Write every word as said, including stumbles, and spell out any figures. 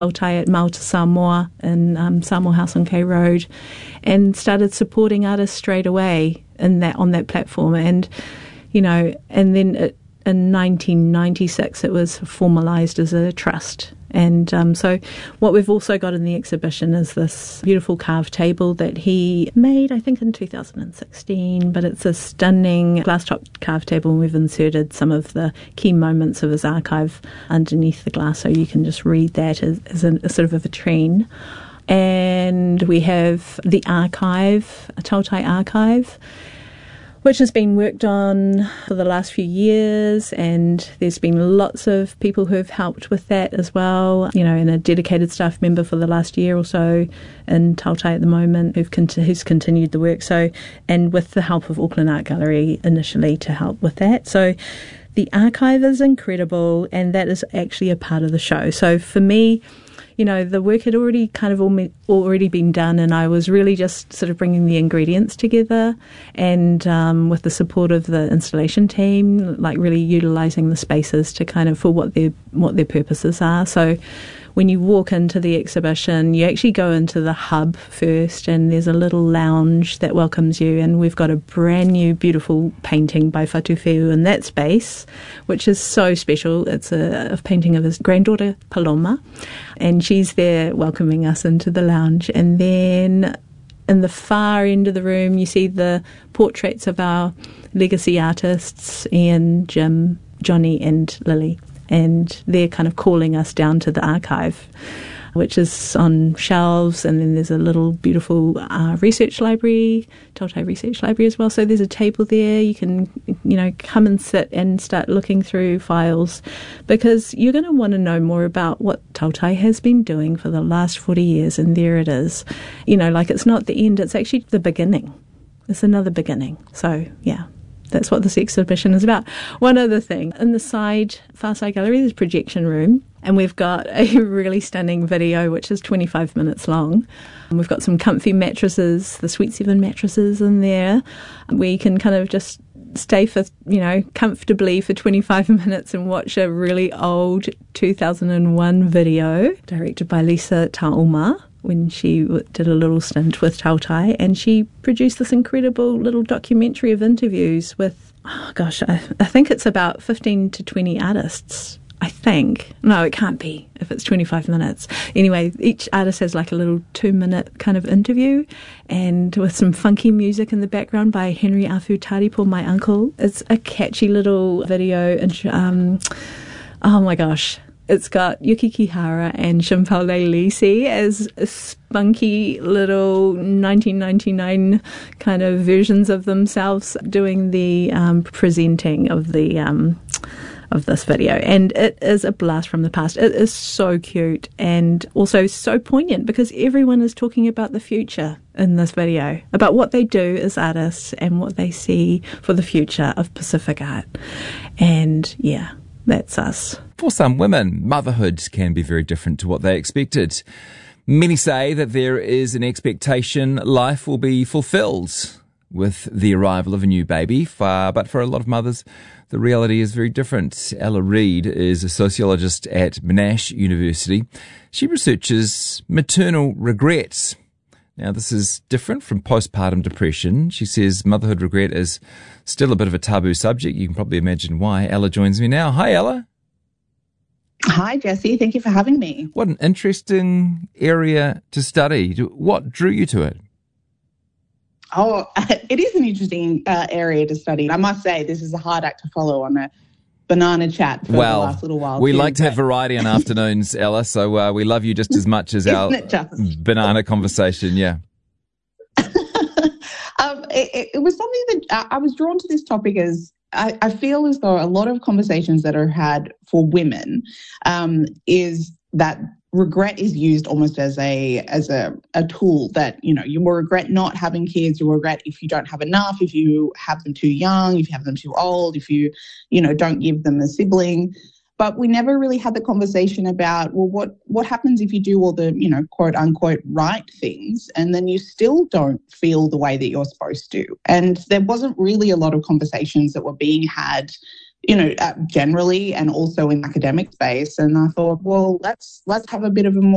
Tautai at Maota Samoa in um, Samoa House on K Road, and started supporting artists straight away in that on that platform. And you know, and then it, in nineteen ninety-six it was formalised as a trust. And um, so what we've also got in the exhibition is this beautiful carved table that he made, I think, in two thousand sixteen, but it's a stunning glass-top carved table, and we've inserted some of the key moments of his archive underneath the glass, so you can just read that as, as a, a sort of a vitrine. And we have the archive, a Tautai archive, which has been worked on for the last few years, and there's been lots of people who have helped with that as well, you know, and a dedicated staff member for the last year or so in Tautai at the moment who've con- who's continued the work. So, and with the help of Auckland Art Gallery initially to help with that. So the archive is incredible, and that is actually a part of the show. So for me, you know, the work had already kind of already been done, and I was really just sort of bringing the ingredients together, and um, with the support of the installation team, like really utilising the spaces to kind of for what their what their purposes are. So when you walk into the exhibition, you actually go into the hub first, and there's a little lounge that welcomes you, and we've got a brand new beautiful painting by Fatuwheu in that space, which is so special. It's a, a painting of his granddaughter Paloma, and she's there welcoming us into the lounge. And then in the far end of the room you see the portraits of our legacy artists, Ian, Jim, Johnny and Lily. And they're kind of calling us down to the archive, which is on shelves, and then there's a little beautiful uh, research library, Tautai Research Library as well. So there's a table there. You can, you know, come and sit and start looking through files, because you're going to want to know more about what Tautai has been doing for the last forty years, and there it is. You know, like it's not the end, it's actually the beginning. It's another beginning. So, yeah. That's what this exhibition is about. One other thing, in the side, far side gallery, there's a projection room, and we've got a really stunning video, which is twenty-five minutes long. And we've got some comfy mattresses, the Sweet Seven mattresses in there, where you can kind of just stay for, you know, comfortably for twenty-five minutes and watch a really old two thousand one video directed by Lisa Tauma, when she did a little stint with Tautai, and she produced this incredible little documentary of interviews with, oh gosh, I, I think it's about fifteen to twenty artists, I think. No, it can't be if it's twenty-five minutes. Anyway, each artist has like a little two-minute kind of interview, and with some funky music in the background by Henry Afu Taripo, my uncle. It's a catchy little video, and um, oh my gosh. It's got Yuki Kihara and Shimpale Lisi as spunky little nineteen ninety-nine kind of versions of themselves doing the um, presenting of the um, of this video. And it is a blast from the past. It is so cute and also so poignant, because everyone is talking about the future in this video, about what they do as artists and what they see for the future of Pacific art. And yeah, that's us. For some women, motherhood can be very different to what they expected. Many say that there is an expectation life will be fulfilled with the arrival of a new baby, but for a lot of mothers, the reality is very different. Ella Reid is a sociologist at Monash University. She researches maternal regrets. Now, this is different from postpartum depression. She says motherhood regret is still a bit of a taboo subject. You can probably imagine why. Ella joins me now. Hi, Ella. Hi, Jesse. Thank you for having me. What an interesting area to study. What drew you to it? Oh, it is an interesting uh, area to study. I must say, this is a hard act to follow on a banana chat for well, the last little while. We too, like to have variety on afternoons, Ella, so uh, we love you just as much as our banana conversation, yeah. um, it, it was something that I was drawn to this topic as I, I feel as though a lot of conversations that are had for women um, is that regret is used almost as a as a, a tool that, you know, you will regret not having kids, you will regret if you don't have enough, if you have them too young, if you have them too old, if you, you know, don't give them a sibling. But we never really had the conversation about, well, what, what happens if you do all the, you know, quote unquote right things and then you still don't feel the way that you're supposed to? And there wasn't really a lot of conversations that were being had, you know, uh, generally and also in academic space. And I thought, well, let's let's have a bit of a more